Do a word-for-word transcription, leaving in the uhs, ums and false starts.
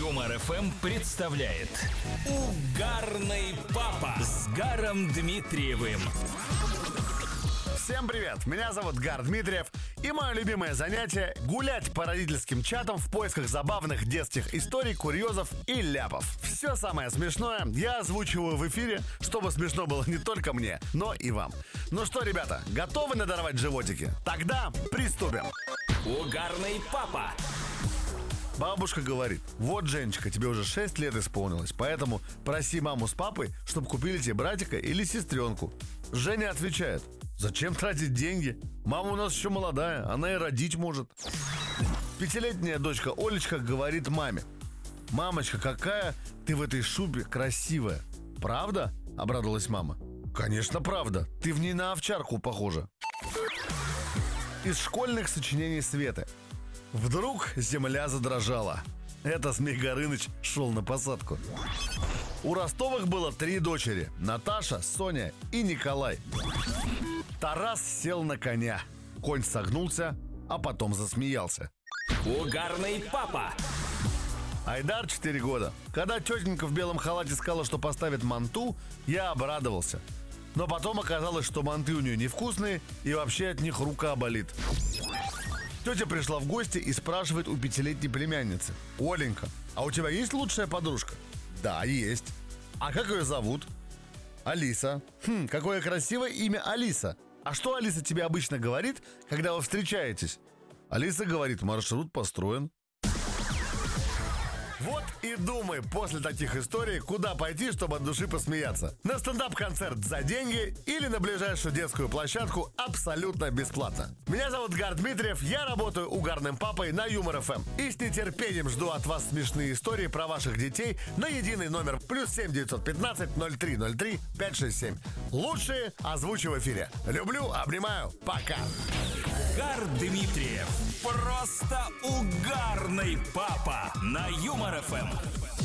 Юмор эф эм представляет Угарный папа с Гаром Дмитриевым. Всем привет, меня зовут Гар Дмитриев, и мое любимое занятие — гулять по родительским чатам в поисках забавных детских историй, курьезов и ляпов. Все самое смешное я озвучиваю в эфире, чтобы смешно было не только мне, но и вам. Ну что, ребята, готовы надорвать животики? Тогда приступим. Угарный папа. Бабушка говорит: вот, Женечка, тебе уже шесть лет исполнилось, поэтому проси маму с папой, чтобы купили тебе братика или сестренку. Женя отвечает: зачем тратить деньги? Мама у нас еще молодая, она и родить может. Пятилетняя дочка Олечка говорит маме: мамочка, какая ты в этой шубе красивая. Правда? Обрадовалась мама. Конечно, правда. Ты в ней на овчарку похожа. Из школьных сочинений Светы. Вдруг земля задрожала. Это Змей Горыныч шел на посадку. У Ростовых было три дочери: Наташа, Соня и Николай. Тарас сел на коня. Конь согнулся, а потом засмеялся. Угарный папа. Айдар четыре года. Когда тетенька в белом халате сказала, что поставит манту, я обрадовался. Но потом оказалось, что манты у нее невкусные, и вообще от них рука болит. Тетя пришла в гости и спрашивает у пятилетней племянницы: Оленька, а у тебя есть лучшая подружка? Да, есть. А как ее зовут? Алиса. Хм, какое красивое имя Алиса. А что Алиса тебе обычно говорит, когда вы встречаетесь? Алиса говорит: маршрут построен. Вот и думай после таких историй, куда пойти, чтобы от души посмеяться. На стендап-концерт за деньги или на ближайшую детскую площадку абсолютно бесплатно. Меня зовут Гар Дмитриев, я работаю угарным папой на Юмор эф эм. И с нетерпением жду от вас смешные истории про ваших детей на единый номер плюс семь девятьсот пятнадцать ноль три ноль три пять шесть семь. Лучшие озвучу в эфире. Люблю, обнимаю, пока. Гар Дмитриев. Просто угарный папа на Юмор эф эм.